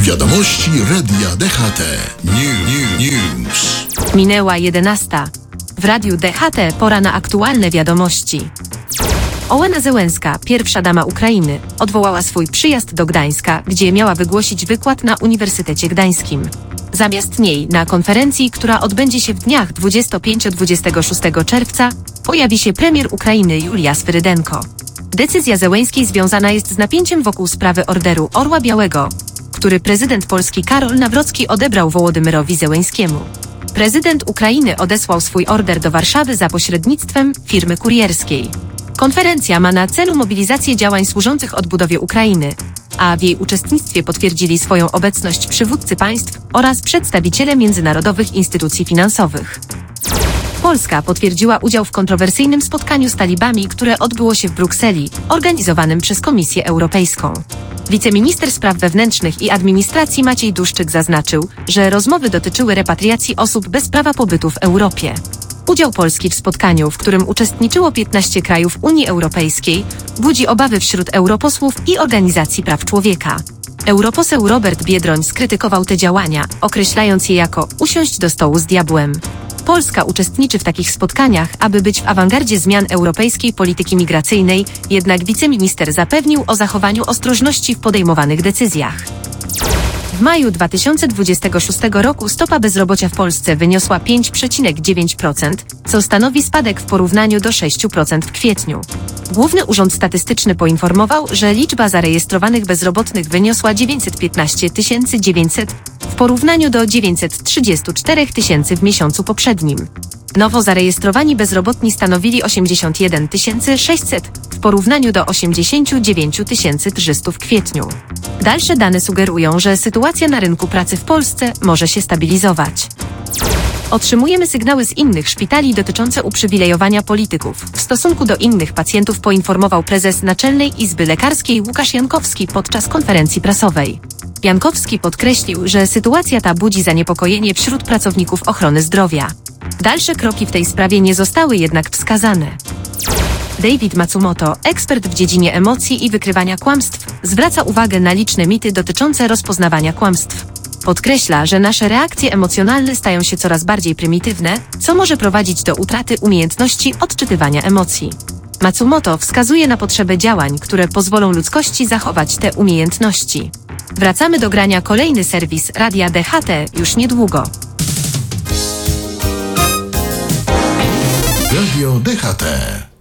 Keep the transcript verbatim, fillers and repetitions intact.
Wiadomości Radia D H T. New, new, news. Minęła jedenasta. W Radiu D H T pora na aktualne wiadomości. Ołena Zełenska, pierwsza dama Ukrainy, odwołała swój przyjazd do Gdańska, gdzie miała wygłosić wykład na Uniwersytecie Gdańskim. Zamiast niej na konferencji, która odbędzie się w dniach dwudziestego piątego do dwudziestego szóstego czerwca, pojawi się premier Ukrainy Julia Swyrydenko. Decyzja Zełenskiej związana jest z napięciem wokół sprawy orderu Orła Białego, który prezydent Polski Karol Nawrocki odebrał Wołodymyrowi Zełenskiemu. Prezydent Ukrainy odesłał swój order do Warszawy za pośrednictwem firmy kurierskiej. Konferencja ma na celu mobilizację działań służących odbudowie Ukrainy, a w jej uczestnictwie potwierdzili swoją obecność przywódcy państw oraz przedstawiciele międzynarodowych instytucji finansowych. Polska potwierdziła udział w kontrowersyjnym spotkaniu z talibami, które odbyło się w Brukseli, organizowanym przez Komisję Europejską. Wiceminister Spraw Wewnętrznych i Administracji Maciej Duszczyk zaznaczył, że rozmowy dotyczyły repatriacji osób bez prawa pobytu w Europie. Udział Polski w spotkaniu, w którym uczestniczyło piętnaście krajów Unii Europejskiej, budzi obawy wśród europosłów i organizacji praw człowieka. Europoseł Robert Biedroń skrytykował te działania, określając je jako usiąść do stołu z diabłem. Polska uczestniczy w takich spotkaniach, aby być w awangardzie zmian europejskiej polityki migracyjnej, jednak wiceminister zapewnił o zachowaniu ostrożności w podejmowanych decyzjach. W maju dwa tysiące dwudziestego szóstego roku stopa bezrobocia w Polsce wyniosła pięć przecinek dziewięć procent, co stanowi spadek w porównaniu do sześć procent w kwietniu. Główny Urząd Statystyczny poinformował, że liczba zarejestrowanych bezrobotnych wyniosła dziewięćset piętnaście tysięcy dziewięćset w porównaniu do dziewięćset trzydzieści cztery tysiące w miesiącu poprzednim. Nowo zarejestrowani bezrobotni stanowili osiemdziesiąt jeden tysięcy sześćset w porównaniu do osiemdziesiąt dziewięć tysięcy trzysta w kwietniu. Dalsze dane sugerują, że sytuacja na rynku pracy w Polsce może się stabilizować. Otrzymujemy sygnały z innych szpitali dotyczące uprzywilejowania polityków. W stosunku do innych pacjentów poinformował prezes Naczelnej Izby Lekarskiej Łukasz Jankowski podczas konferencji prasowej. Jankowski podkreślił, że sytuacja ta budzi zaniepokojenie wśród pracowników ochrony zdrowia. Dalsze kroki w tej sprawie nie zostały jednak wskazane. David Matsumoto, ekspert w dziedzinie emocji i wykrywania kłamstw, zwraca uwagę na liczne mity dotyczące rozpoznawania kłamstw. Podkreśla, że nasze reakcje emocjonalne stają się coraz bardziej prymitywne, co może prowadzić do utraty umiejętności odczytywania emocji. Matsumoto wskazuje na potrzebę działań, które pozwolą ludzkości zachować te umiejętności. Wracamy do grania. Kolejny serwis Radia D H T już niedługo. Radio D H T.